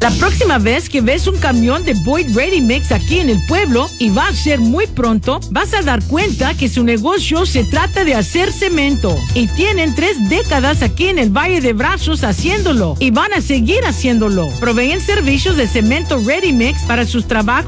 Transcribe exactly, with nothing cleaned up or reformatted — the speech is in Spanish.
La próxima vez que ves un camión de Boyd Ready Mix aquí en el pueblo, y va a ser muy pronto, vas a dar cuenta que su negocio se trata de hacer cemento. Y tienen tres décadas aquí en el Valle de Brazos haciéndolo. Y van a seguir haciéndolo. Proveen servicios de cemento Ready Mix para sus trabajos